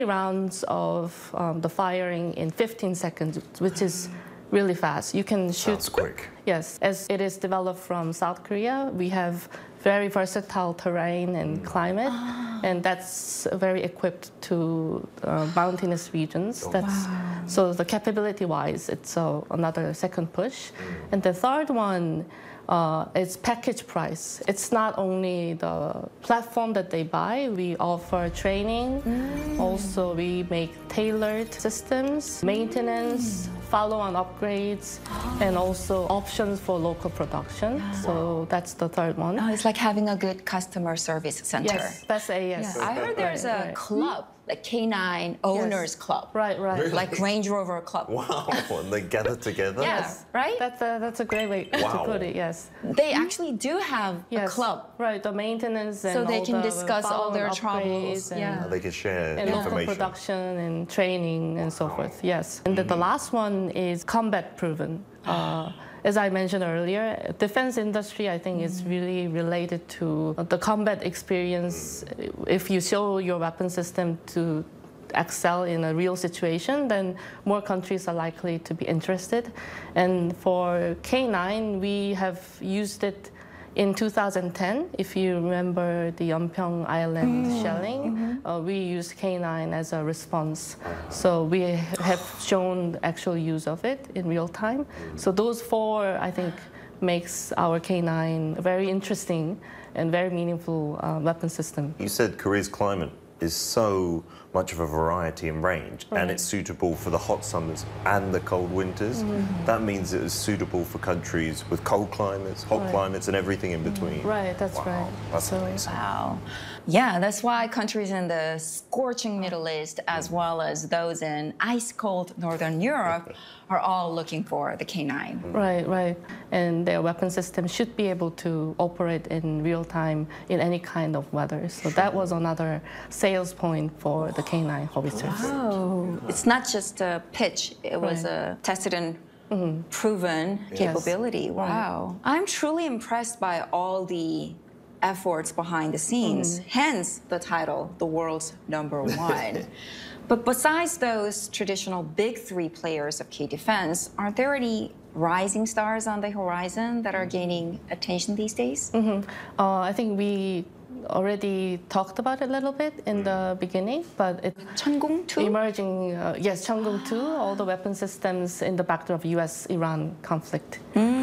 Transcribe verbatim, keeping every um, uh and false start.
rounds of um, the firing in fifteen seconds, which is really fast. You can shoot Sounds quick. Yes, as it is developed from South Korea, we have very versatile terrain and climate, Ah. and that's very equipped to uh, mountainous regions. Oh. That's Wow. so the capability-wise, it's uh, another second push, and the third one. Uh, it's package price. It's not only the platform that they buy. We offer training. Mm. Also, we make tailored systems, maintenance, follow-on upgrades, and also options for local production. So that's the third one. Oh, it's like having a good customer service center. Yes, that's A S. Yeah. I heard there's Right, a right. club, like K nine Owners Club. Right, right. Really? Like Range Rover Club. Wow, and they gather together? Yeah, Yes. right? That's a, that's a great way Wow. to put it, yes. They actually do have Yes. a club. Right, the maintenance and So they all can the discuss all follow-on their upgrades troubles. and- Yeah. Uh, They can share and local information. production and training and so forth, yes. And then the last one is combat proven. Uh, as I mentioned earlier, defense industry, I think, is really related to the combat experience. If you show your weapon system to excel in a real situation, then more countries are likely to be interested. And for K nine, we have used it in two thousand ten, if you remember the Yeonpyeong Island shelling, uh, we used K nine as a response. So we have shown the actual use of it in real time. So those four, I think, makes our K nine a very interesting and very meaningful uh, weapon system. You said Korea's climate is so much of a variety and range, Right. and it's suitable for the hot summers and the cold winters. That means it is suitable for countries with cold climates, hot Right. climates, and everything in between. Right, that's Wow, right. That's So- amazing. Wow. Yeah, that's why countries in the scorching Middle East, as well as those in ice-cold Northern Europe, are all looking for the K nine. Right, right. And their weapon system should be able to operate in real time in any kind of weather. So that was another sales point for the K nine howitzers. Oh, it's not just a pitch, it was Right. a tested and proven capability. Wow. I'm truly impressed by all the efforts behind the scenes, hence the title, The World's Number One. But besides those traditional big three players of K-Defense, are there any rising stars on the horizon that are gaining attention these days? Uh, I think we already talked about it a little bit in the beginning, but it 천공 two? emerging, uh, yes, Cheonggung two, all the weapon systems in the backdrop of U S Iran conflict.